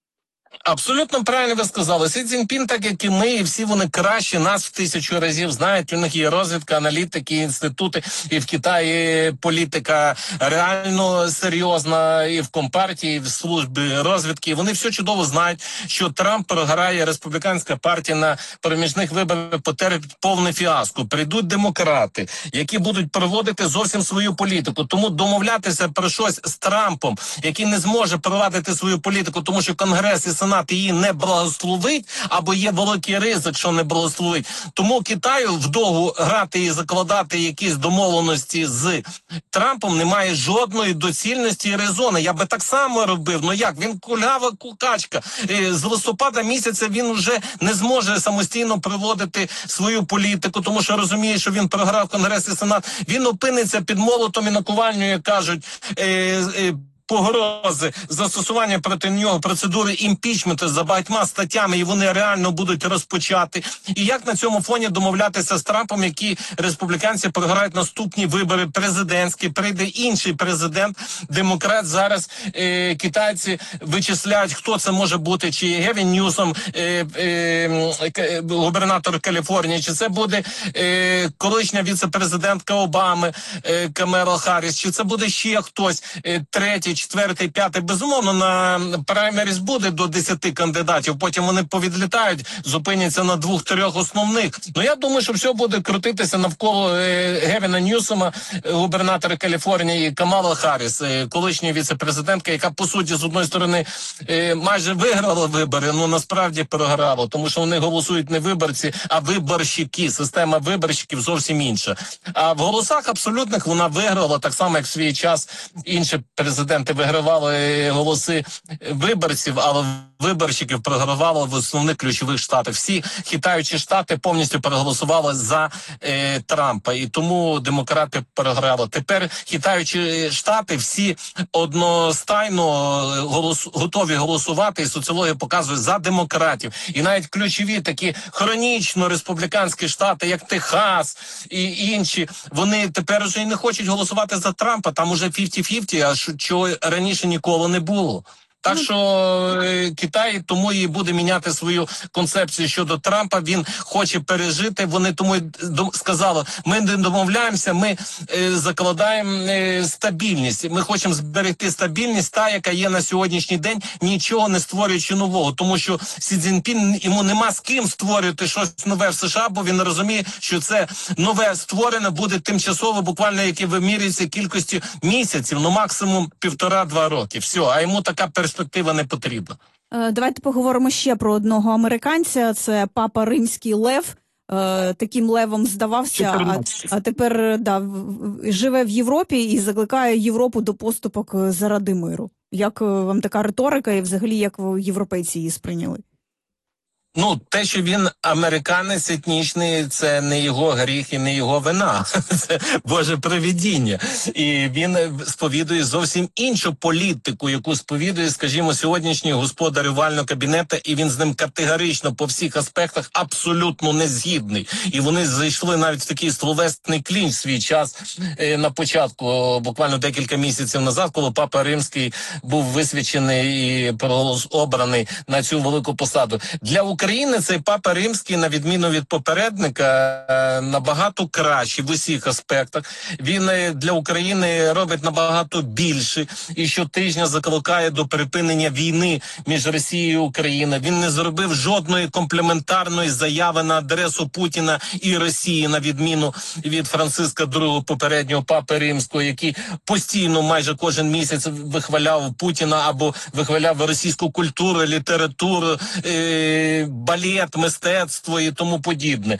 Абсолютно правильно ви сказали. Сі Цзіньпін, так як і ми, і всі вони краще нас в 1000 разів знають. У них є розвідка, аналітики, інститути, і в Китаї політика реально серйозна, і в Компартії, і в службі розвідки. Вони все чудово знають, що Трамп програє, республіканська партія на проміжних виборах потерпить повне фіаско. Прийдуть демократи, які будуть проводити зовсім свою політику. Тому домовлятися про щось з Трампом, який не зможе провадити свою політику, тому що Конгрес і Сенат її не благословить, або є великий ризик, що не благословить. Тому Китаю вдовго грати і закладати якісь домовленості з Трампом немає жодної доцільності і резони. Я би так само робив. Ну як? Він кульгава качка. З листопада місяця він вже не зможе самостійно проводити свою політику, тому що розуміє, що він програв Конгрес і Сенат. Він опиниться під молотом і наковальнею, як кажуть, погрози, застосування проти нього процедури імпічменту за багатьма статтями, і вони реально будуть розпочати. І як на цьому фоні домовлятися з Трампом, які республіканці програють наступні вибори президентські, прийде інший президент, демократ. Зараз китайці вичисляють, хто це може бути, чи Гевін Ньюсом, губернатор Каліфорнії, чи це буде колишня віце-президентка Обами Камала Харріс, чи це буде ще хтось, третій, четвертий, п'ятий. Безумовно, на праймеріс буде до 10 кандидатів, потім вони повідлітають, зупиняться на 2-3 основних. Ну, я думаю, що все буде крутитися навколо Гевіна Ньюсома, губернатора Каліфорнії, Камала Харріс, колишня віце-президентка, яка, по суті, з одної сторони, майже виграла вибори, ну, насправді програла, тому що вони голосують не виборці, а виборщики. Система виборщиків зовсім інша. А в голосах абсолютних вона виграла, так само, як в свій час інші президенти вигравали голоси виборців, але виборщиків програвало в основних ключових штатах. Всі хитаючі штати повністю проголосували за Трампа, і тому демократи програли. Тепер хитаючі штати всі одностайно готові голосувати, і соціологія показує, за демократів. І навіть ключові такі хронічно республіканські штати, як Техас і інші, вони тепер вже і не хочуть голосувати за Трампа, там уже 50-50, а чого раніше ніколи не було. Так що Китай тому і буде міняти свою концепцію щодо Трампа. Він хоче пережити. Вони тому сказали, ми не домовляємося, ми закладаємо стабільність. Ми хочемо зберегти стабільність, та, яка є на сьогоднішній день, нічого не створюючи нового. Тому що Сі Цзіньпін, йому нема з ким створювати щось нове в США, бо він розуміє, що це нове створене буде тимчасово, буквально, яке вимірюється кількістю місяців, ну максимум 1,5-2 роки. Все, а йому така перспектива не потрібна. Давайте поговоримо ще про одного американця. Це папа Римський Лев. Таким левом здавався, а тепер живе в Європі і закликає Європу до поступок заради миру. Як вам така риторика і взагалі як європейці її сприйняли? Ну, те, що він американець етнічний, це не його гріх і не його вина. Це Боже провидіння. І він сповідує зовсім іншу політику, яку сповідує, скажімо, сьогоднішній господар овального кабінету, і він з ним категорично по всіх аспектах абсолютно не згідний. І вони зайшли навіть в такий словесний клінч в свій час на початку, буквально декілька місяців назад, коли папа Римський був висвячений і обраний на цю велику посаду. Для України цей папа Римський, на відміну від попередника, набагато кращий в усіх аспектах. Він для України робить набагато більше і щотижня закликає до припинення війни між Росією і Україною. Він не зробив жодної комплементарної заяви на адресу Путіна і Росії, на відміну від Франциска II, попереднього папи Римського, який постійно майже кожен місяць вихваляв Путіна або вихваляв російську культуру, літературу, балет, мистецтво і тому подібне.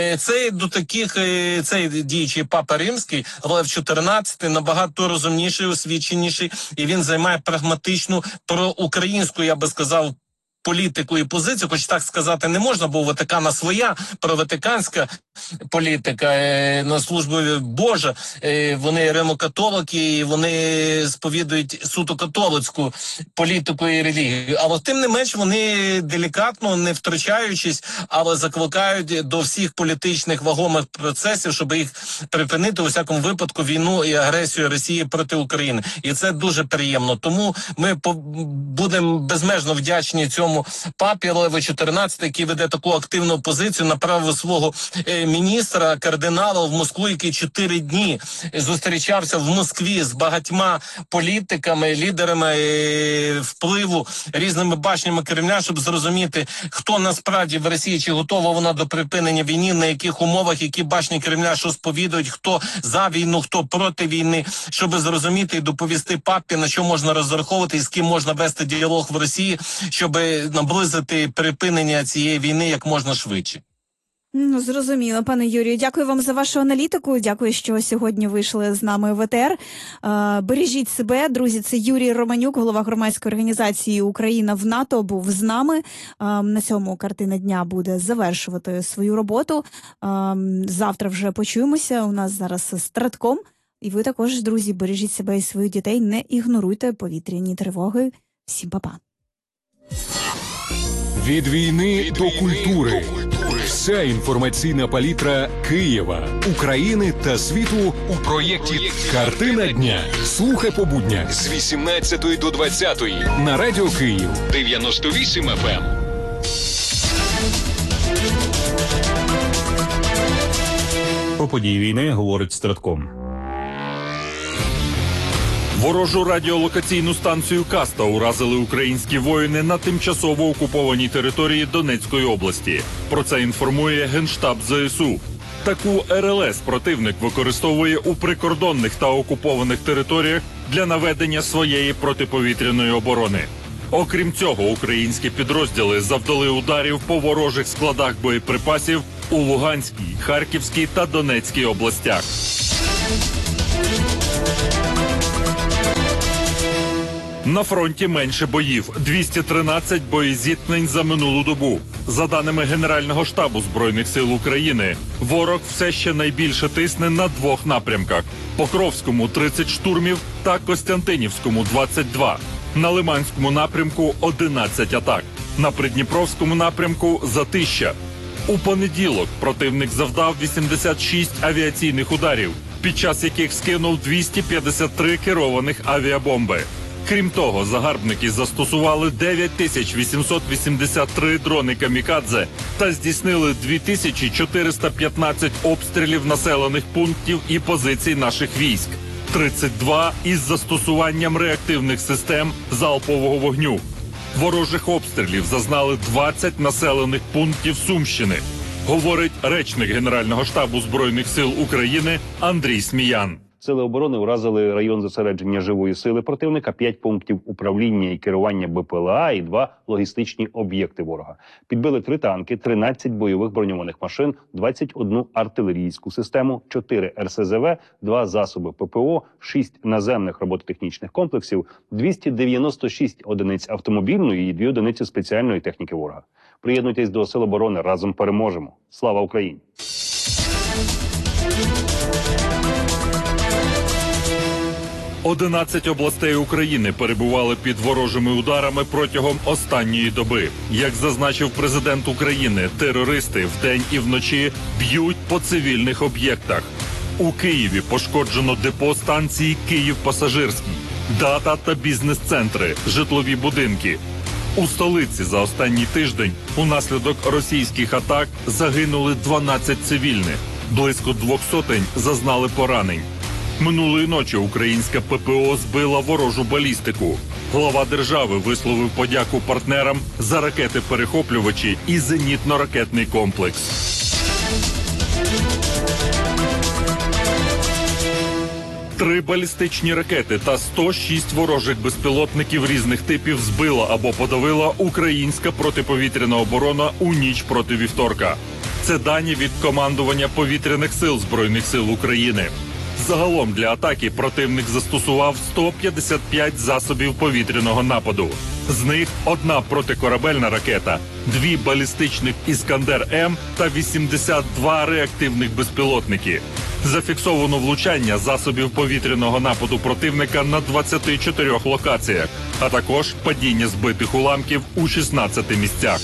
Цей діючий папа Римський, Лев XIV, набагато розумніший, освіченіший, і він займає прагматичну проукраїнську, я би сказав, політику і позицію, хоч так сказати не можна, бо у Ватикана своя проватиканська політика на службу Божа. Вони римокатолики, і вони сповідують суто католицьку політику і релігію. Але тим не менш вони делікатно, не втручаючись, але закликають до всіх політичних вагомих процесів, щоб їх припинити, у всякому випадку, війну і агресію Росії проти України. І це дуже приємно. Тому ми будемо безмежно вдячні цьому папі Леву XIV, який веде таку активну позицію, направив свого міністра, кардинала в Москву, який 4 дні зустрічався в Москві з багатьма політиками, лідерами впливу, різними башнями Кремля, щоб зрозуміти, хто насправді в Росії, чи готова вона до припинення війни, на яких умовах, які башні Кремля що сповідують, хто за війну, хто проти війни, щоб зрозуміти і доповісти папі, на що можна розраховувати і з ким можна вести діалог в Росії, щоб наблизити припинення цієї війни як можна швидше. Ну, зрозуміло, пане Юрію. Дякую вам за вашу аналітику. Дякую, що сьогодні вийшли з нами в ЕТР. Бережіть себе, друзі. Це Юрій Романюк, голова громадської організації «Україна в НАТО», був з нами. На цьому «Картина дня» буде завершувати свою роботу. Завтра вже почуємося. У нас зараз Стратком. І ви також, друзі, бережіть себе і своїх дітей, не ігноруйте повітряні тривоги. Всім па-па. Від війни до культури. Вся інформаційна палітра Києва, України та світу у проєкті «Картина дня». Слухай по буднях з 18 до 20 на Радіо Київ 98 FM. Про події війни говорить Стратком. Ворожу радіолокаційну станцію «Каста» уразили українські воїни на тимчасово окупованій території Донецької області. Про це інформує Генштаб ЗСУ. Таку РЛС противник використовує у прикордонних та окупованих територіях для наведення своєї протиповітряної оборони. Окрім цього, українські підрозділи завдали ударів по ворожих складах боєприпасів у Луганській, Харківській та Донецькій областях. На фронті менше боїв – 213 боєзіткнень за минулу добу. За даними Генерального штабу Збройних сил України, ворог все ще найбільше тисне на двох напрямках – Покровському – 30 штурмів та Костянтинівському – 22. На Лиманському напрямку – 11 атак. На Придніпровському напрямку – затища. У понеділок противник завдав 86 авіаційних ударів, під час яких скинув 253 керованих авіабомби. Крім того, загарбники застосували 9883 дрони камікадзе та здійснили 2415 обстрілів населених пунктів і позицій наших військ, 32 із застосуванням реактивних систем залпового вогню. Ворожих обстрілів зазнали 20 населених пунктів Сумщини, говорить речник Генерального штабу Збройних сил України Андрій Сміян. Сили оборони уразили район зосередження живої сили противника, 5 пунктів управління і керування БПЛА і 2 логістичні об'єкти ворога. Підбили 3 танки, 13 бойових броньованих машин, 21 артилерійську систему, 4 РСЗВ, 2 засоби ППО, 6 наземних робототехнічних комплексів, 296 одиниць автомобільної і 2 одиниці спеціальної техніки ворога. Приєднуйтесь до Сил оборони, разом переможемо. Слава Україні! 11 областей України перебували під ворожими ударами протягом останньої доби. Як зазначив президент України, терористи вдень і вночі б'ють по цивільних об'єктах. У Києві пошкоджено депо станції «Київ-Пасажирський», дата та бізнес-центри, житлові будинки. У столиці за останній тиждень унаслідок російських атак загинули 12 цивільних, близько 200 зазнали поранень. Минулої ночі українська ППО збила ворожу балістику. Глава держави висловив подяку партнерам за ракети-перехоплювачі і зенітно-ракетний комплекс. Три балістичні ракети та 106 ворожих безпілотників різних типів збила або подавила українська протиповітряна оборона у ніч проти вівторка. Це дані від командування повітряних сил Збройних сил України. Загалом для атаки противник застосував 155 засобів повітряного нападу. З них 1 протикорабельна ракета, 2 балістичних «Іскандер-М» та 82 реактивних безпілотники. Зафіксовано влучання засобів повітряного нападу противника на 24 локаціях, а також падіння збитих уламків у 16 місцях.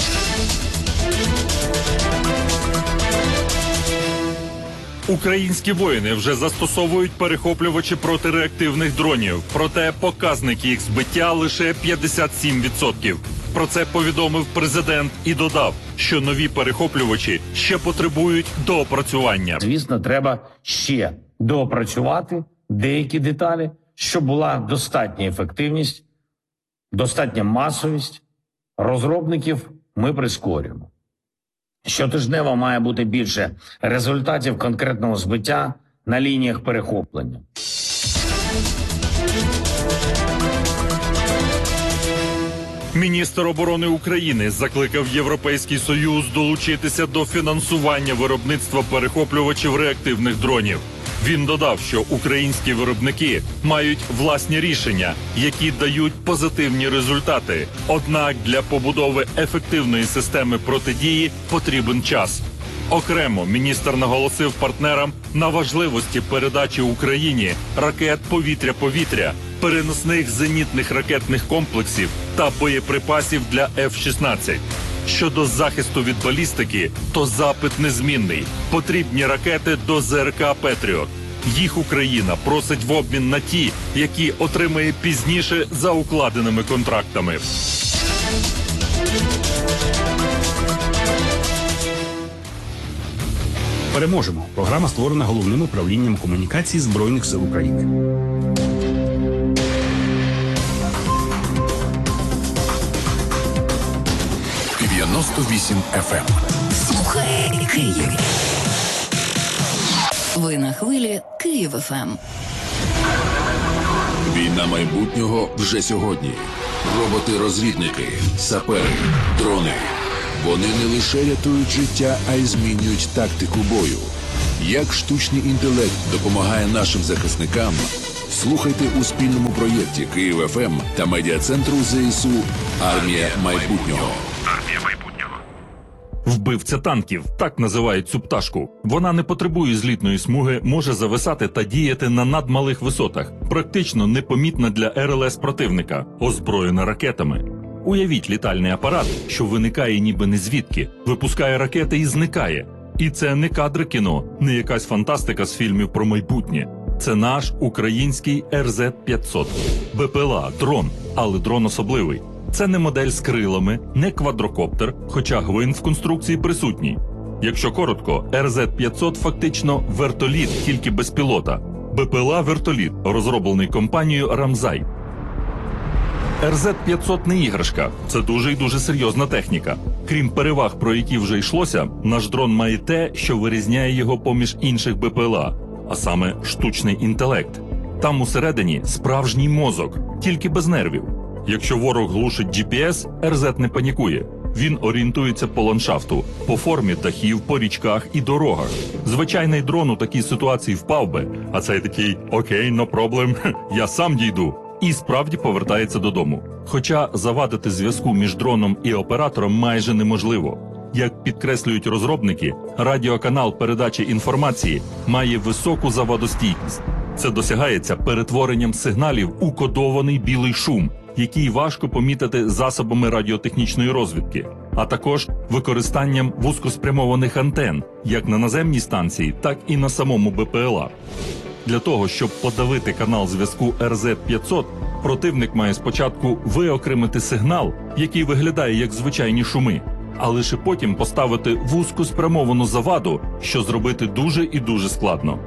Українські воїни вже застосовують перехоплювачі протиреактивних дронів, проте показник їх збиття лише 57%. Про це повідомив президент і додав, що нові перехоплювачі ще потребують доопрацювання. Звісно, треба ще доопрацювати деякі деталі, щоб була достатня ефективність, достатня масовість. Розробників ми прискорюємо. Щотижнево має бути більше результатів конкретного збиття на лініях перехоплення. Міністр оборони України закликав Європейський Союз долучитися до фінансування виробництва перехоплювачів реактивних дронів. Він додав, що українські виробники мають власні рішення, які дають позитивні результати. Однак для побудови ефективної системи протидії потрібен час. Окремо міністр наголосив партнерам на важливості передачі Україні ракет повітря-повітря, переносних зенітних ракетних комплексів та боєприпасів для F-16. Щодо захисту від балістики, то запит незмінний. Потрібні ракети до ЗРК «Петріот». Їх Україна просить в обмін на ті, які отримає пізніше за укладеними контрактами. Переможемо. Програма створена Головним управлінням комунікацій Збройних сил України. – 98 FM. Слухай Київ. Ви на хвилі Київ ФМ. Війна майбутнього вже сьогодні. Роботи-розвідники, сапери, дрони. Вони не лише рятують життя, а й змінюють тактику бою. Як штучний інтелект допомагає нашим захисникам? Слухайте у спільному проєкті Київ ФМ та медіа-центру ЗСУ «Армія майбутнього». Вбивця танків – так називають цю пташку. Вона не потребує злітної смуги, може зависати та діяти на надмалих висотах. Практично непомітна для РЛС противника, озброєна ракетами. Уявіть літальний апарат, що виникає ніби не звідки, випускає ракети і зникає. І це не кадри кіно, не якась фантастика з фільмів про майбутнє. Це наш український РЗ-500. БПЛА – дрон, але дрон особливий. Це не модель з крилами, не квадрокоптер, хоча гвинт в конструкції присутній. Якщо коротко, РЗ-500 фактично вертоліт, тільки без пілота. БПЛА-вертоліт, розроблений компанією «Рамзай». РЗ-500 не іграшка, це дуже і дуже серйозна техніка. Крім переваг, про які вже йшлося, наш дрон має те, що вирізняє його поміж інших БПЛА, а саме штучний інтелект. Там усередині справжній мозок, тільки без нервів. Якщо ворог глушить GPS, РЗ не панікує. Він орієнтується по ландшафту, по формі дахів, по річках і дорогах. Звичайний дрон у такій ситуації впав би, а цей такий «Окей, no problem, я сам дійду». І справді повертається додому. Хоча завадити зв'язку між дроном і оператором майже неможливо. Як підкреслюють розробники, радіоканал передачі інформації має високу завадостійкість. Це досягається перетворенням сигналів у кодований білий шум, який важко помітити засобами радіотехнічної розвідки, а також використанням вузькоспрямованих антен, як на наземній станції, так і на самому БПЛА. Для того, щоб подавити канал зв'язку РЗ-500, противник має спочатку виокремити сигнал, який виглядає як звичайні шуми, а лише потім поставити вузькоспрямовану заваду, що зробити дуже і дуже складно.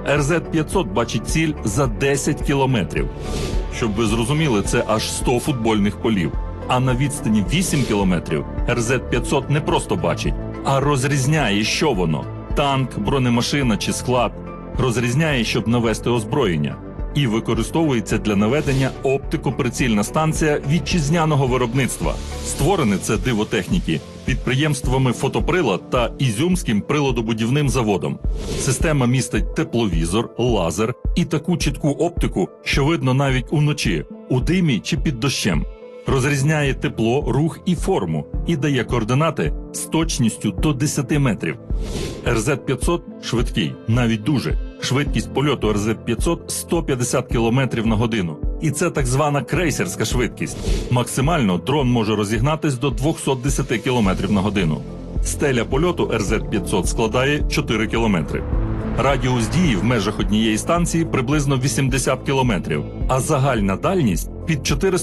РЗ-500 бачить ціль за 10 кілометрів. Щоб ви зрозуміли, це аж 100 футбольних полів. А на відстані 8 кілометрів РЗ-500 не просто бачить, а розрізняє, що воно – танк, бронемашина чи склад. Розрізняє, щоб навести озброєння. І використовується для наведення оптико-прицільна станція вітчизняного виробництва. Створене це диво техніки підприємствами «Фотоприлад» та Ізюмським приладобудівним заводом. Система містить тепловізор, лазер і таку чітку оптику, що видно навіть уночі, у димі чи під дощем. Розрізняє тепло, рух і форму і дає координати з точністю до 10 метрів. РЗ-500 швидкий, навіть дуже. Швидкість польоту РЗ-500 – 150 км на годину. І це так звана крейсерська швидкість. Максимально дрон може розігнатись до 210 км на годину. Стеля польоту РЗ-500 складає 4 км. Радіус дії в межах однієї станції приблизно 80 кілометрів, а загальна дальність під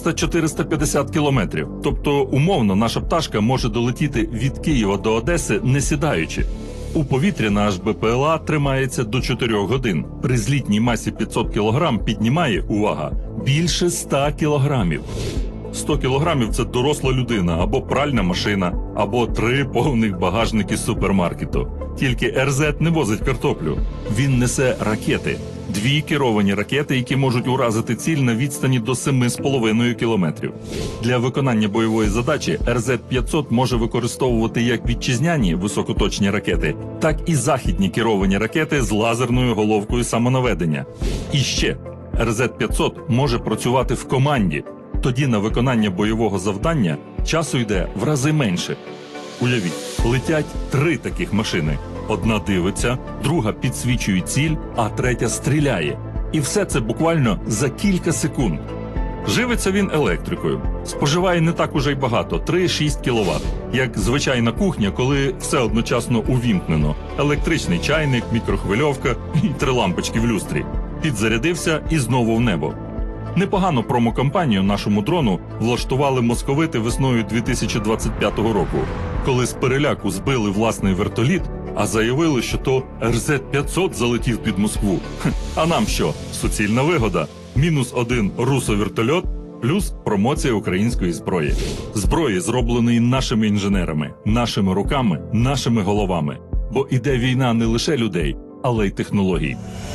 400-450 кілометрів. Тобто, умовно, наша пташка може долетіти від Києва до Одеси, не сідаючи. У повітрі наш БПЛА тримається до 4 годин. При злітній масі 500 кг піднімає, увага, більше 100 кілограмів. 100 кілограмів – це доросла людина, або пральна машина, або 3 повних багажники з супермаркету. Тільки РЗ не возить картоплю. Він несе ракети. 2 керовані ракети, які можуть уразити ціль на відстані до 7,5 кілометрів. Для виконання бойової задачі РЗ-500 може використовувати як вітчизняні високоточні ракети, так і західні керовані ракети з лазерною головкою самонаведення. І ще, РЗ-500 може працювати в команді. Тоді на виконання бойового завдання часу йде в рази менше. Уявіть, летять 3 таких машини. Одна дивиться, друга підсвічує ціль, а третя стріляє. І все це буквально за кілька секунд. Живиться він електрикою. Споживає не так уже й багато – 3-6 кВт. Як звичайна кухня, коли все одночасно увімкнено. Електричний чайник, мікрохвильовка і 3 лампочки в люстрі. Підзарядився і знову в небо. Непогану промокампанію нашому дрону влаштували московити весною 2025 року, коли з переляку збили власний вертоліт, а заявили, що то РЗ-500 залетів під Москву. А нам що? Суцільна вигода. -1 русовертольот, плюс промоція української зброї. Зброї, зробленої нашими інженерами, нашими руками, нашими головами. Бо іде війна не лише людей, але й технологій.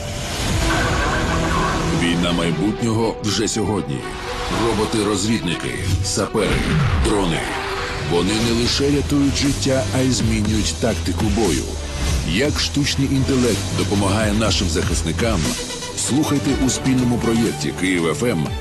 Війна майбутнього вже сьогодні. Роботи-розвідники, сапери, дрони. Вони не лише рятують життя, а й змінюють тактику бою. Як штучний інтелект допомагає нашим захисникам? Слухайте у спільному проєкті «Київ ФМ»